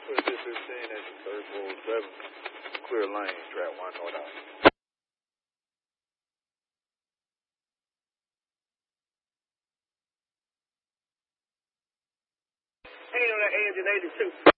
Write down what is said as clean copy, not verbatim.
Put this 15 at 3407. Clear lane, track 1 north out. Hanging on that engine 82.